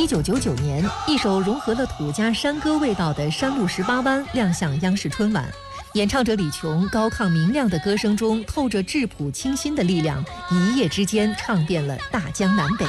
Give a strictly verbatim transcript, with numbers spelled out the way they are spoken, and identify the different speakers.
Speaker 1: 九九九年，一首融合了土家山歌味道的《山路十八弯》亮相央视春晚。演唱者李琼高亢明亮的歌声中透着质朴清新的力量，一夜之间唱遍了大江南北。